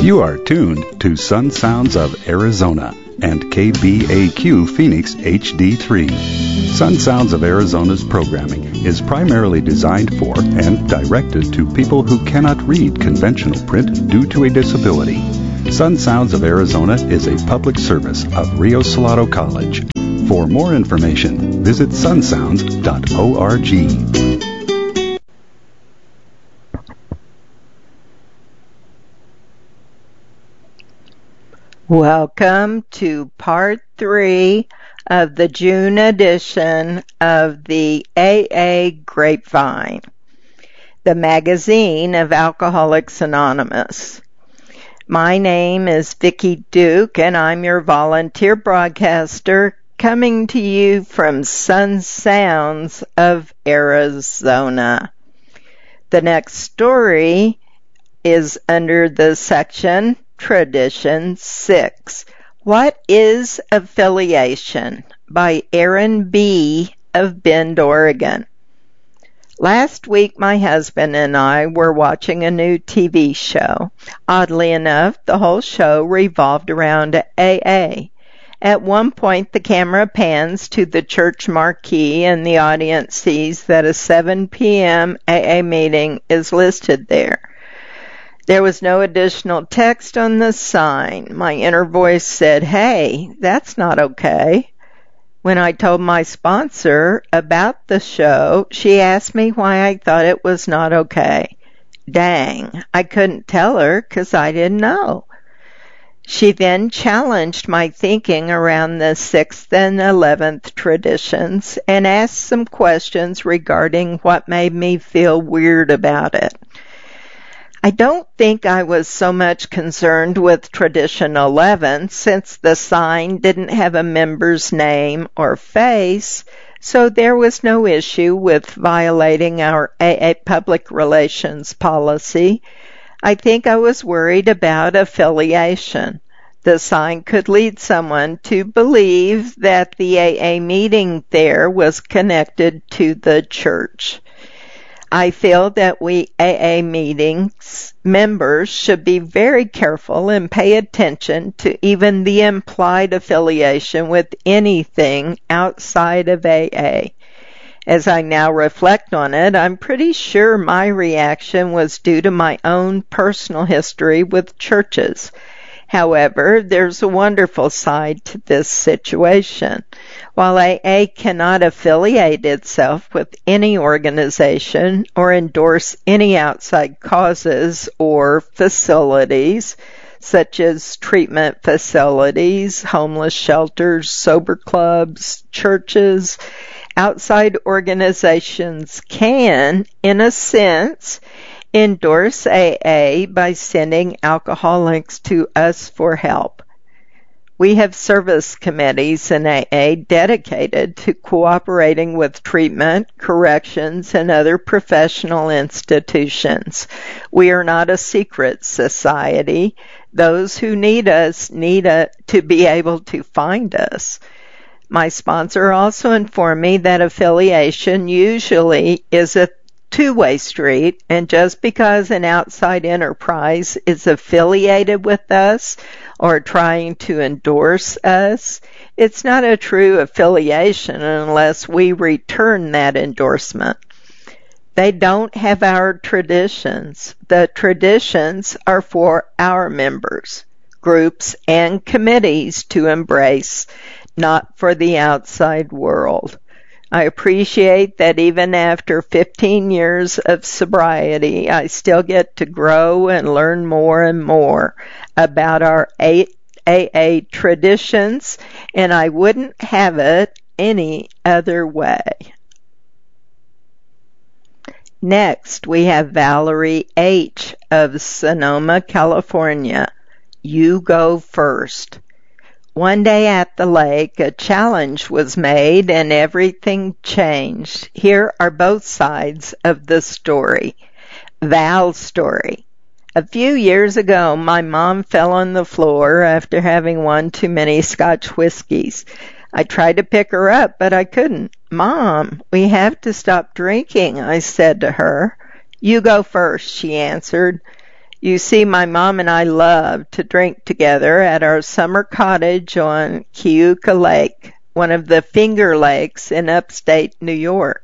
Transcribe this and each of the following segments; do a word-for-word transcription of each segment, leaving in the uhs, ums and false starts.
You are tuned to Sun Sounds of Arizona and K B A Q Phoenix H D three. Sun Sounds of Arizona's programming is primarily designed for and directed to people who cannot read conventional print due to a disability. Sun Sounds of Arizona is a public service of Rio Salado College. For more information, visit sun sounds dot org. Welcome to part three of the June edition of the A A Grapevine, the magazine of Alcoholics Anonymous. My name is Vicki Duke, and I'm your volunteer broadcaster coming to you from Sun Sounds of Arizona. The next story is under the section Tradition six. What is Affiliation? By Aaron B. of Bend, Oregon. Last week, my husband and I were watching a new T V show. Oddly enough, the whole show revolved around A A. At one point, the camera pans to the church marquee, and the audience sees that a seven p.m. A A meeting is listed there. There was no additional text on the sign. My inner voice said, "Hey, that's not okay." When I told my sponsor about the show, she asked me why I thought it was not okay. Dang, I couldn't tell her because I didn't know. She then challenged my thinking around the sixth and eleventh traditions and asked some questions regarding what made me feel weird about it. I don't think I was so much concerned with Tradition eleven since the sign didn't have a member's name or face, so there was no issue with violating our A A public relations policy. I think I was worried about affiliation. The sign could lead someone to believe that the A A meeting there was connected to the church. I feel that we A A meetings members should be very careful and pay attention to even the implied affiliation with anything outside of A A. As I now reflect on it, I'm pretty sure my reaction was due to my own personal history with churches. However, there's a wonderful side to this situation. While A A cannot affiliate itself with any organization or endorse any outside causes or facilities, such as treatment facilities, homeless shelters, sober clubs, churches, outside organizations can, in a sense, endorse A A by sending alcoholics to us for help. We have service committees in A A dedicated to cooperating with treatment, corrections, and other professional institutions. We are not a secret society. Those who need us need a, to be able to find us. My sponsor also informed me that affiliation usually is a two-way street, and just because an outside enterprise is affiliated with us or trying to endorse us, it's not a true affiliation unless we return that endorsement. They don't have our traditions. The traditions are for our members, groups, and committees to embrace, not for the outside world. I appreciate that even after fifteen years of sobriety, I still get to grow and learn more and more about our A A traditions, and I wouldn't have it any other way. Next, we have Valerie H. of Sonoma, California. You go first. One day at the lake, a challenge was made and everything changed. Here are both sides of the story. Val's story. A few years ago, my mom fell on the floor after having one too many Scotch whiskeys. I tried to pick her up, but I couldn't. "Mom, we have to stop drinking," I said to her. "You go first," she answered. You see, my mom and I loved to drink together at our summer cottage on Keuka Lake, one of the Finger Lakes in upstate New York.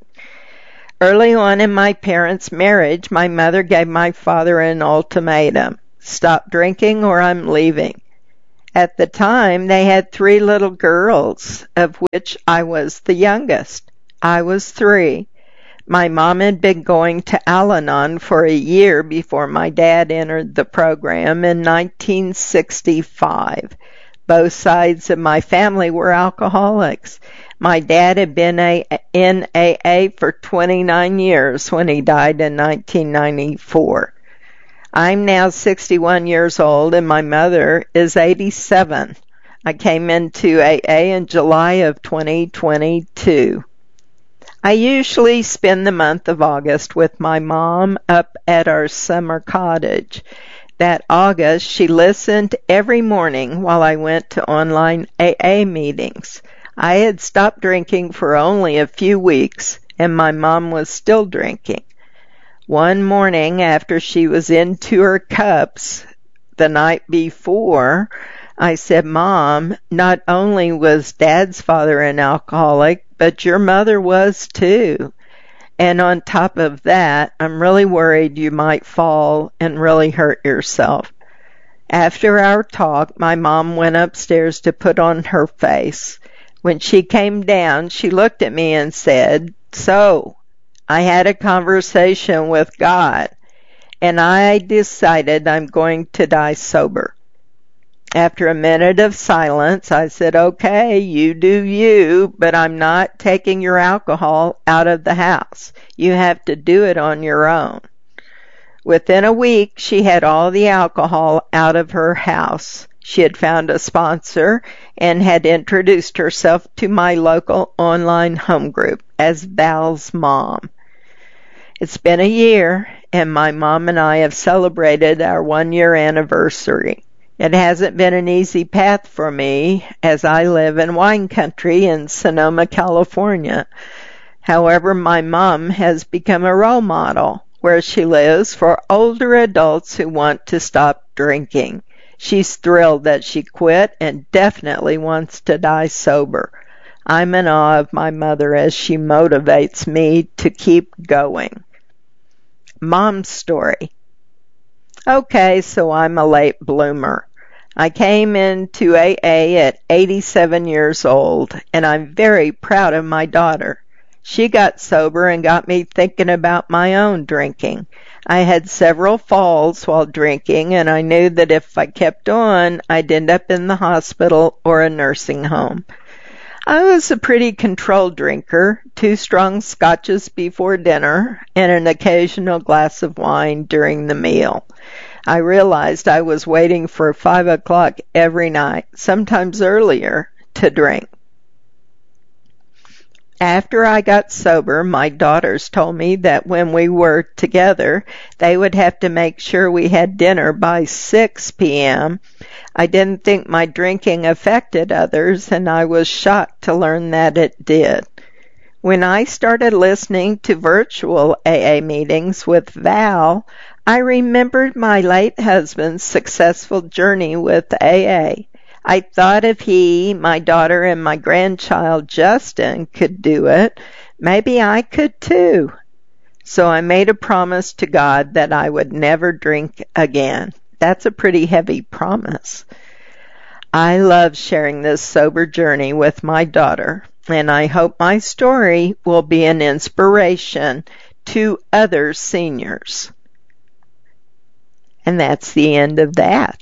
Early on in my parents' marriage, my mother gave my father an ultimatum: stop drinking or I'm leaving. At the time, they had three little girls, of which I was the youngest. I was three. My mom had been going to Al-Anon for a year before my dad entered the program in nineteen sixty-five. Both sides of my family were alcoholics. My dad had been a, in A A for twenty-nine years when he died in nineteen ninety-four. I'm now sixty-one years old and my mother is eighty-seven. I came into A A in July of twenty twenty-two. I usually spend the month of August with my mom up at our summer cottage. That August, she listened every morning while I went to online A A meetings. I had stopped drinking for only a few weeks, and my mom was still drinking. One morning, after she was into her cups the night before, I said, "Mom, not only was Dad's father an alcoholic, but your mother was too. And on top of that, I'm really worried you might fall and really hurt yourself." After our talk, my mom went upstairs to put on her face. When she came down, she looked at me and said, "So, I had a conversation with God, and I decided I'm going to die sober." After a minute of silence, I said, "Okay, you do you, but I'm not taking your alcohol out of the house. You have to do it on your own." Within a week, she had all the alcohol out of her house. She had found a sponsor and had introduced herself to my local online home group as Val's mom. It's been a year, and my mom and I have celebrated our one-year anniversary. It hasn't been an easy path for me, as I live in wine country in Sonoma, California. However, my mom has become a role model where she lives for older adults who want to stop drinking. She's thrilled that she quit and definitely wants to die sober. I'm in awe of my mother as she motivates me to keep going. Mom's story. Okay, so I'm a late bloomer. I came into A A at eighty-seven years old, and I'm very proud of my daughter. She got sober and got me thinking about my own drinking. I had several falls while drinking, and I knew that if I kept on, I'd end up in the hospital or a nursing home. I was a pretty controlled drinker, two strong scotches before dinner, and an occasional glass of wine during the meal. I realized I was waiting for five o'clock every night, sometimes earlier, to drink. After I got sober, my daughters told me that when we were together, they would have to make sure we had dinner by six p.m. I didn't think my drinking affected others, and I was shocked to learn that it did. When I started listening to virtual A A meetings with Val, I remembered my late husband's successful journey with A A. I thought if he, my daughter, and my grandchild Justin could do it, maybe I could too. So I made a promise to God that I would never drink again. That's a pretty heavy promise. I love sharing this sober journey with my daughter, and I hope my story will be an inspiration to other seniors. And that's the end of that.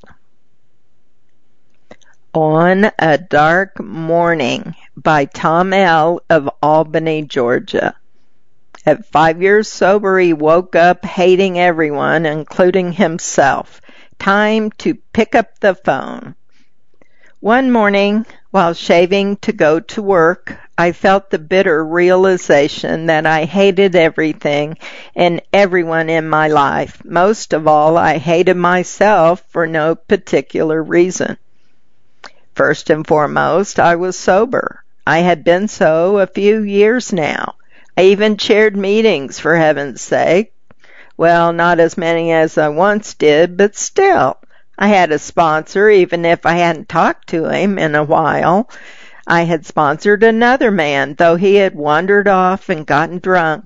On a Dark Morning by Tom L. of Albany, Georgia. At five years sober, he woke up hating everyone, including himself. Time to pick up the phone. One morning, while shaving to go to work, I felt the bitter realization that I hated everything and everyone in my life. Most of all, I hated myself for no particular reason. First and foremost, I was sober. I had been so a few years now. I even chaired meetings, for heaven's sake. Well, not as many as I once did, but still, I had a sponsor even if I hadn't talked to him in a while. I had sponsored another man, though he had wandered off and gotten drunk.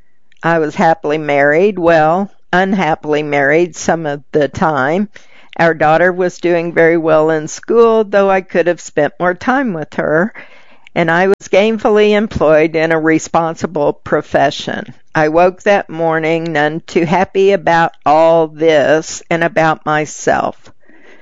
I was happily married, well, unhappily married some of the time. Our daughter was doing very well in school, though I could have spent more time with her, and I was gainfully employed in a responsible profession. I woke that morning none too happy about all this and about myself.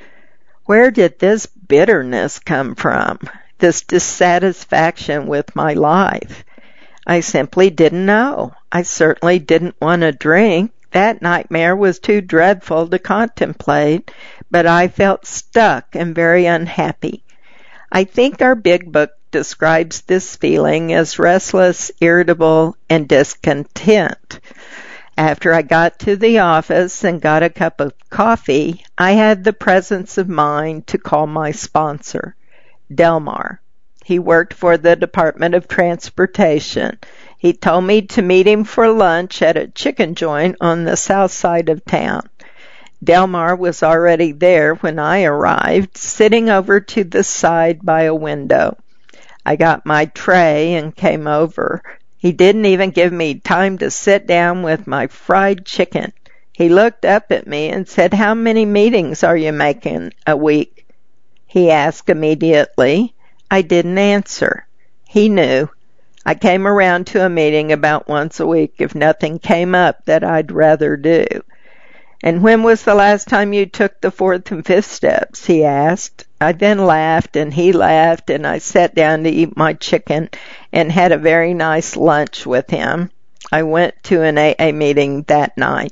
Where did this bitterness come from? This dissatisfaction with my life? I simply didn't know. I certainly didn't want to drink. That nightmare was too dreadful to contemplate, but I felt stuck and very unhappy. I think our big book describes this feeling as restless, irritable, and discontent. After I got to the office and got a cup of coffee, I had the presence of mind to call my sponsor, Delmar. He worked for the Department of Transportation. He told me to meet him for lunch at a chicken joint on the south side of town. Delmar was already there when I arrived, sitting over to the side by a window. I got my tray and came over. He didn't even give me time to sit down with my fried chicken. He looked up at me and said, "How many meetings are you making a week?" He asked immediately. I didn't answer. He knew. I came around to a meeting about once a week if nothing came up that I'd rather do. "And when was the last time you took the fourth and fifth steps?" he asked. I then laughed, and he laughed, and I sat down to eat my chicken and had a very nice lunch with him. I went to an A A meeting that night.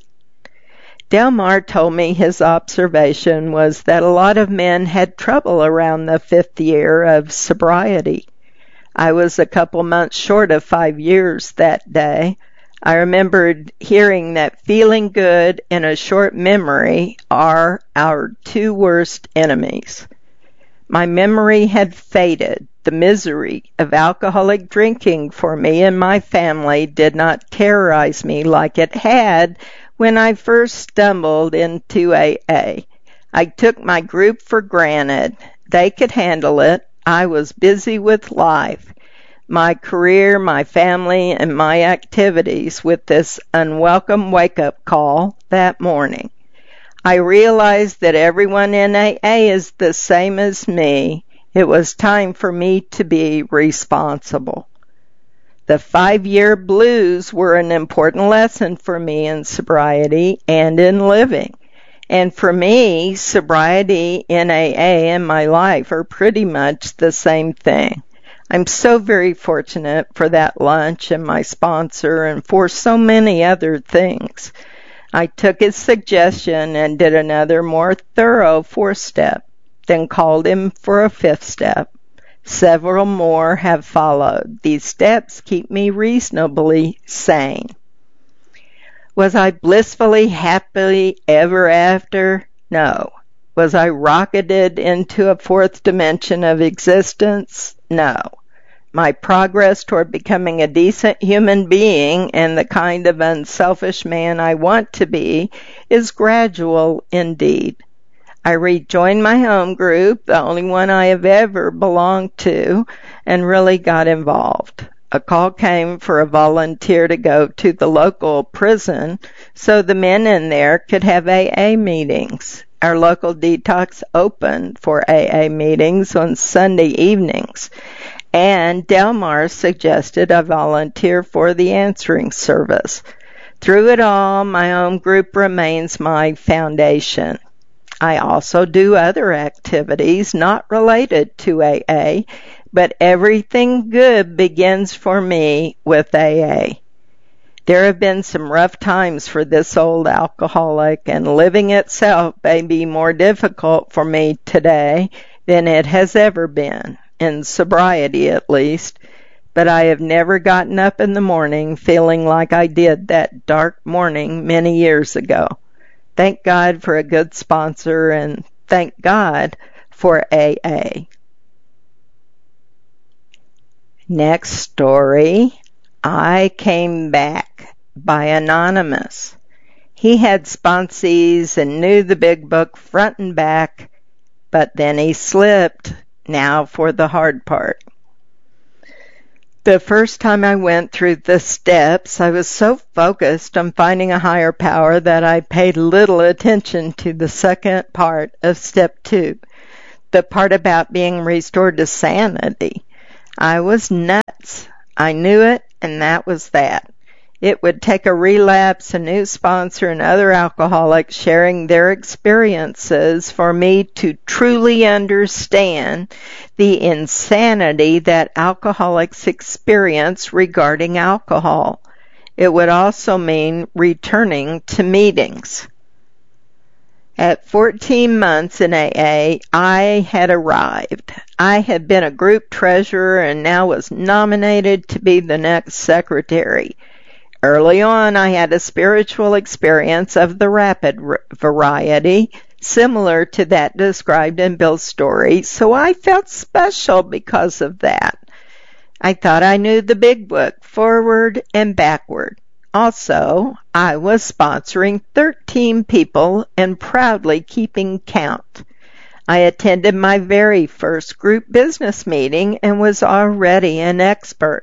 Delmar told me his observation was that a lot of men had trouble around the fifth year of sobriety. I was a couple months short of five years that day. I remembered hearing that feeling good and a short memory are our two worst enemies. My memory had faded. The misery of alcoholic drinking for me and my family did not terrorize me like it had when I first stumbled into A A. I took my group for granted. They could handle it. I was busy with life, my career, my family, and my activities with this unwelcome wake-up call that morning. I realized that everyone in A A is the same as me. It was time for me to be responsible. The five-year blues were an important lesson for me in sobriety and in living. And for me, sobriety in A A and my life are pretty much the same thing. I'm so very fortunate for that lunch and my sponsor and for so many other things. I took his suggestion and did another more thorough four-step, then called him for a fifth step. Several more have followed. These steps keep me reasonably sane. Was I blissfully happy ever after? No. Was I rocketed into a fourth dimension of existence? No. My progress toward becoming a decent human being and the kind of unselfish man I want to be is gradual indeed. I rejoined my home group, the only one I have ever belonged to, and really got involved. A call came for a volunteer to go to the local prison so the men in there could have A A meetings. Our local detox opened for A A meetings on Sunday evenings, and Delmar suggested I volunteer for the answering service. Through it all, my home group remains my foundation. I also do other activities not related to A A, but everything good begins for me with A A. There have been some rough times for this old alcoholic, and living itself may be more difficult for me today than it has ever been, in sobriety at least, but I have never gotten up in the morning feeling like I did that dark morning many years ago. Thank God for a good sponsor, and thank God for A A. Next story, I Came Back by Anonymous. He had sponsees and knew the big book front and back, but then he slipped. Now for the hard part. The first time I went through the steps, I was so focused on finding a higher power that I paid little attention to the second part of step two, the part about being restored to sanity. I was nuts. I knew it, and that was that. It would take a relapse, a new sponsor, and other alcoholics sharing their experiences for me to truly understand the insanity that alcoholics experience regarding alcohol. It would also mean returning to meetings. At fourteen months in A A, I had arrived. I had been a group treasurer and now was nominated to be the next secretary. Early on, I had a spiritual experience of the rapid variety, similar to that described in Bill's story, so I felt special because of that. I thought I knew the big book, forward and backward. Also, I was sponsoring thirteen people and proudly keeping count. I attended my very first group business meeting and was already an expert.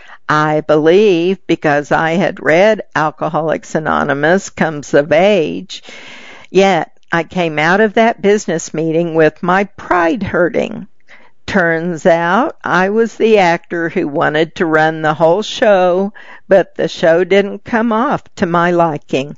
I believe, because I had read Alcoholics Anonymous Comes of Age, yet I came out of that business meeting with my pride hurting. Turns out I was the actor who wanted to run the whole show, but the show didn't come off to my liking.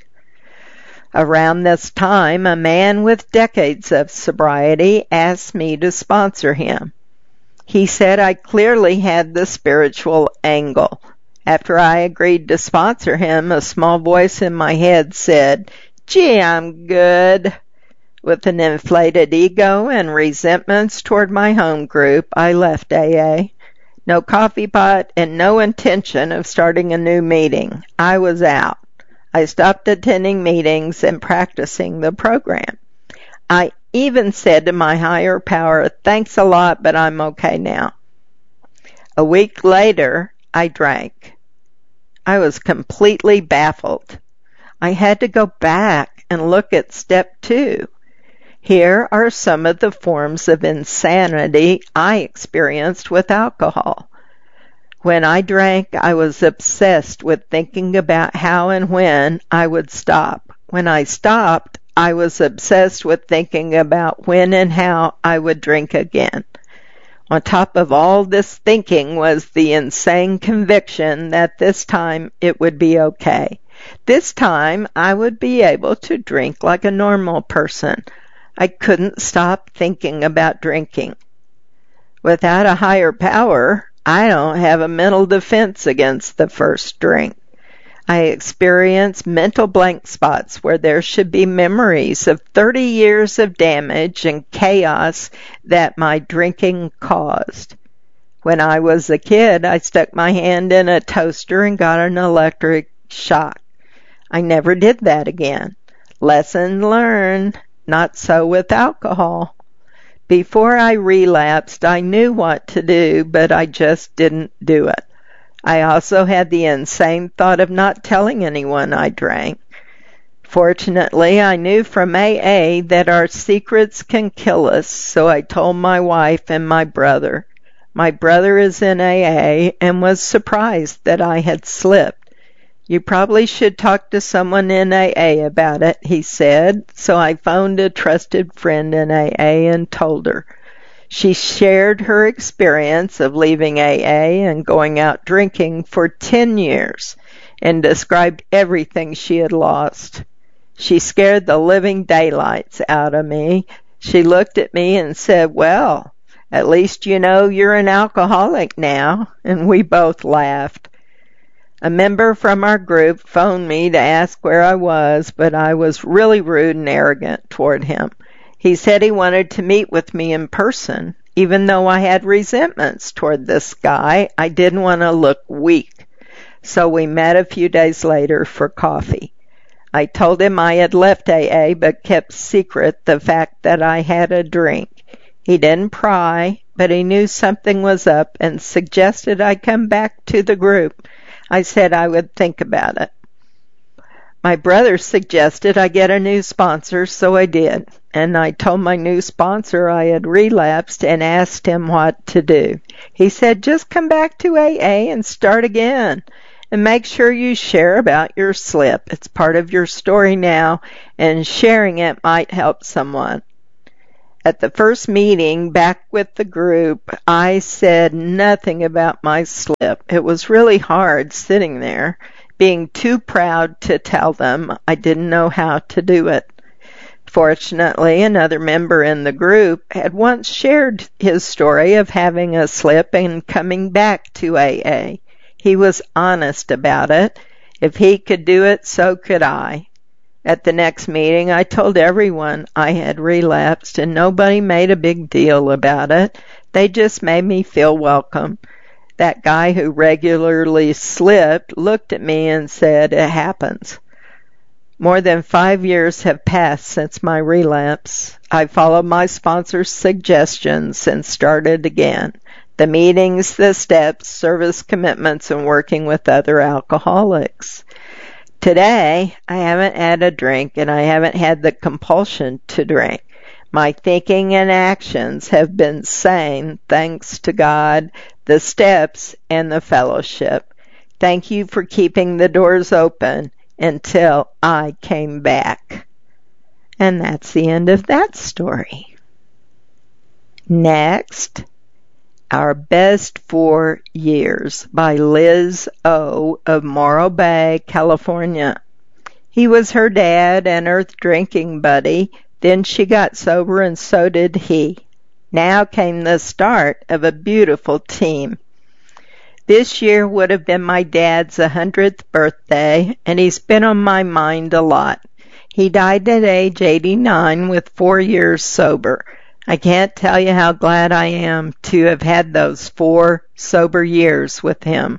Around this time, a man with decades of sobriety asked me to sponsor him. He said I clearly had the spiritual angle. After I agreed to sponsor him, a small voice in my head said, "Gee, I'm good." With an inflated ego and resentments toward my home group, I left A A. No coffee pot and no intention of starting a new meeting. I was out. I stopped attending meetings and practicing the program. I even said to my higher power, "Thanks a lot, but I'm okay now." A week later, I drank. I was completely baffled. I had to go back and look at step two. Here are some of the forms of insanity I experienced with alcohol. When I drank, I was obsessed with thinking about how and when I would stop. When I stopped, I was obsessed with thinking about when and how I would drink again. On top of all this thinking was the insane conviction that this time it would be okay. This time I would be able to drink like a normal person. I couldn't stop thinking about drinking. Without a higher power, I don't have a mental defense against the first drink. I experience mental blank spots where there should be memories of thirty years of damage and chaos that my drinking caused. When I was a kid, I stuck my hand in a toaster and got an electric shock. I never did that again. Lesson learned. Not so with alcohol. Before I relapsed, I knew what to do, but I just didn't do it. I also had the insane thought of not telling anyone I drank. Fortunately, I knew from A A that our secrets can kill us, so I told my wife and my brother. My brother is in A A and was surprised that I had slipped. "You probably should talk to someone in A A about it," he said, so I phoned a trusted friend in A A and told her. She shared her experience of leaving A A and going out drinking for ten years and described everything she had lost. She scared the living daylights out of me. She looked at me and said, "Well, at least you know you're an alcoholic now," and we both laughed. A member from our group phoned me to ask where I was, but I was really rude and arrogant toward him. He said he wanted to meet with me in person. Even though I had resentments toward this guy, I didn't want to look weak. So we met a few days later for coffee. I told him I had left A A but kept secret the fact that I had a drink. He didn't pry, but he knew something was up and suggested I come back to the group. I said I would think about it. My brother suggested I get a new sponsor, so I did, and I told my new sponsor I had relapsed and asked him what to do. He said, just come back to A A and start again, and make sure you share about your slip. It's part of your story now, and sharing it might help someone. At the first meeting back with the group, I said nothing about my slip. It was really hard sitting there, being too proud to tell them I didn't know how to do it. Fortunately, another member in the group had once shared his story of having a slip and coming back to A A. He was honest about it. If he could do it, so could I. At the next meeting, I told everyone I had relapsed, and nobody made a big deal about it. They just made me feel welcome. That guy who regularly slipped looked at me and said, it happens. More than five years have passed since my relapse. I followed my sponsor's suggestions and started again. The meetings, the steps, service commitments, and working with other alcoholics. Today, I haven't had a drink, and I haven't had the compulsion to drink. My thinking and actions have been sane thanks to God, the steps, and the fellowship. Thank you for keeping the doors open until I came back. And that's the end of that story. Next, Our Best Four Years by Liz O. of Morro Bay, California. He was her dad and her drinking buddy. Then she got sober and so did he. Now came the start of a beautiful team. This year would have been my dad's one hundredth birthday, and he's been on my mind a lot. He died at age eighty-nine with four years sober. I can't tell you how glad I am to have had those four sober years with him.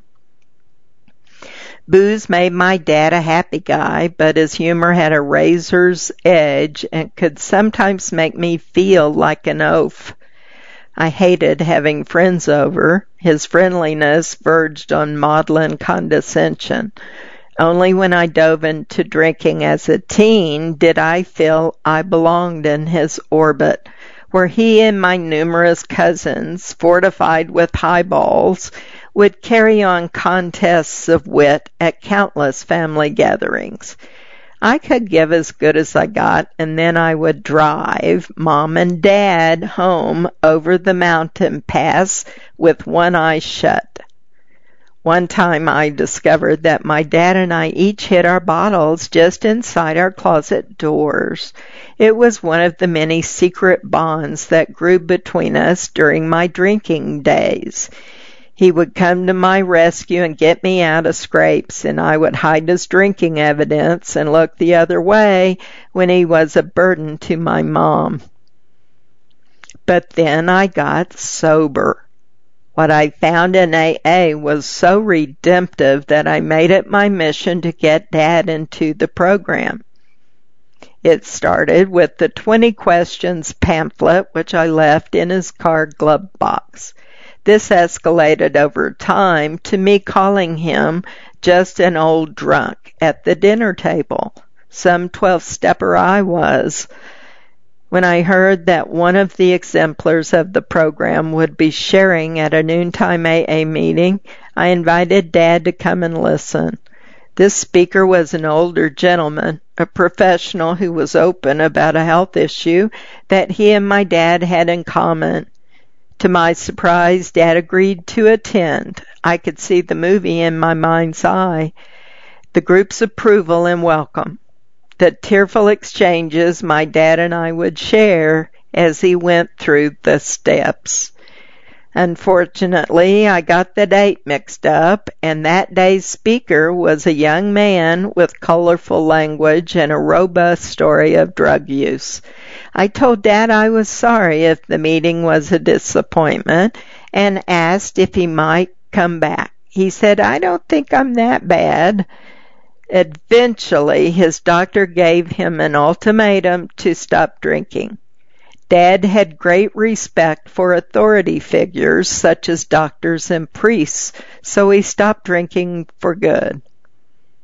Booze made my dad a happy guy, but his humor had a razor's edge and could sometimes make me feel like an oaf. I hated having friends over. His friendliness verged on maudlin condescension. Only when I dove into drinking as a teen did I feel I belonged in his orbit, where he and my numerous cousins, fortified with highballs, would carry on contests of wit at countless family gatherings. I could give as good as I got, and then I would drive Mom and Dad home over the mountain pass with one eye shut. One time I discovered that my dad and I each hid our bottles just inside our closet doors. It was one of the many secret bonds that grew between us during my drinking days. He would come to my rescue and get me out of scrapes, and I would hide his drinking evidence and look the other way when he was a burden to my mom. But then I got sober. What I found in A A was so redemptive that I made it my mission to get Dad into the program. It started with the twenty questions pamphlet, which I left in his car glove box. This escalated over time to me calling him just an old drunk at the dinner table. Some twelve-stepper I was. When I heard that one of the exemplars of the program would be sharing at a noontime A A meeting, I invited Dad to come and listen. This speaker was an older gentleman, a professional who was open about a health issue that he and my dad had in common. To my surprise, Dad agreed to attend. I could see the movie in my mind's eye, the group's approval and welcome, the tearful exchanges my dad and I would share as he went through the steps. Unfortunately, I got the date mixed up, and that day's speaker was a young man with colorful language and a robust story of drug use. I told Dad I was sorry if the meeting was a disappointment and asked if he might come back. He said, I don't think I'm that bad. Eventually, his doctor gave him an ultimatum to stop drinking. Dad had great respect for authority figures such as doctors and priests, so he stopped drinking for good.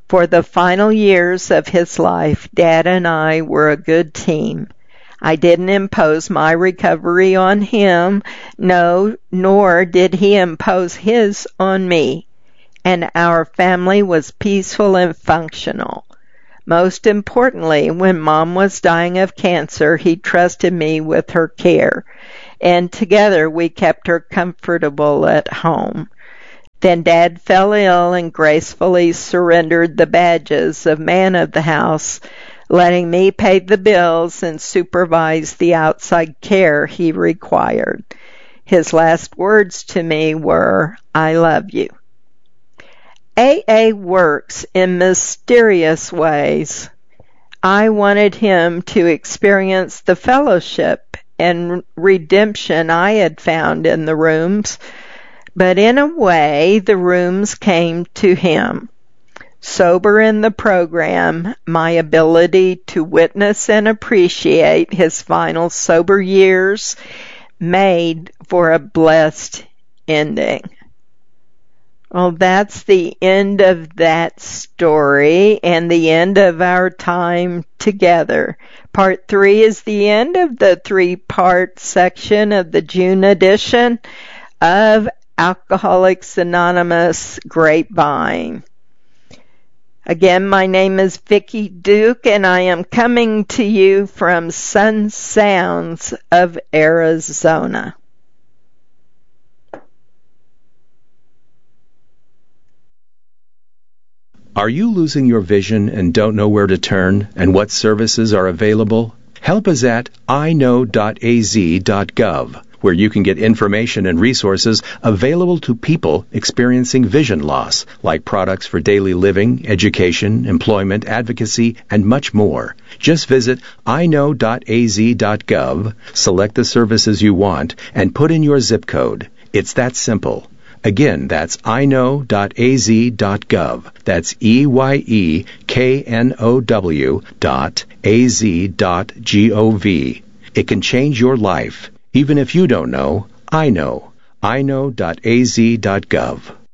For the final years of his life, Dad and I were a good team. I didn't impose my recovery on him, no, nor did he impose his on me, and our family was peaceful and functional. Most importantly, when Mom was dying of cancer, he trusted me with her care, and together we kept her comfortable at home. Then Dad fell ill and gracefully surrendered the badges of man of the house, letting me pay the bills and supervise the outside care he required. His last words to me were, "I love you." A A works in mysterious ways. I wanted him to experience the fellowship and redemption I had found in the rooms, but in a way the rooms came to him. Sober in the program, my ability to witness and appreciate his final sober years made for a blessed ending. Well, that's the end of that story and the end of our time together. Part three is the end of the three-part section of the June edition of Alcoholics Anonymous Grapevine. Again, my name is Vicki Duke, and I am coming to you from Sun Sounds of Arizona. Are you losing your vision and don't know where to turn and what services are available? Help is at i know dot a z dot gov, where you can get information and resources available to people experiencing vision loss, like products for daily living, education, employment, advocacy, and much more. Just visit i know dot a z dot gov, select the services you want, and put in your zip code. It's that simple. Again, that's i know dot a z dot gov. That's E Y E K N O W dot A Z dot G O V. It can change your life. Even if you don't know, I know. i know dot a z dot gov.